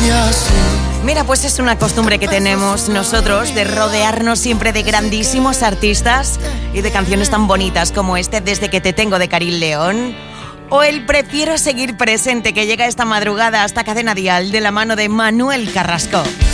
Y así. Mira, pues es una costumbre que tenemos nosotros de rodearnos siempre de grandísimos artistas y de canciones tan bonitas como Desde que te tengo de Karin León, o el Prefiero seguir presente que llega esta madrugada hasta Cadena Dial de la mano de Manuel Carrasco.